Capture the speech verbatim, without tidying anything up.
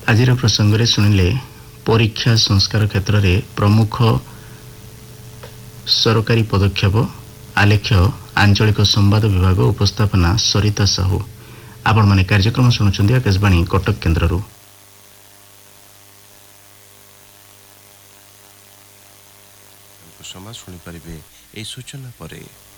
ଆଜିର ପ୍ରସଙ୍ଗରେ ଶୁଣିଲେ ପରୀକ୍ଷା ସଂସ୍କାର କ୍ଷେତ୍ରରେ ପ୍ରମୁଖ ସରକାରୀ ପଦକ୍ଷେପ ଆଲେଖ୍ୟ ଆଞ୍ଚଳିକ ସମ୍ବାଦ ବିଭାଗ ଉପସ୍ଥାପନା ସରିତା ସାହୁ। ଆପଣମାନେ କାର୍ଯ୍ୟକ୍ରମ ଶୁଣୁଛନ୍ତି ଆକାଶବାଣୀ କଟକ କେନ୍ଦ୍ରରୁ। ସମାଜ ଶୁଣିପାରିବେ ଏହି ସୂଚନା ପରେ।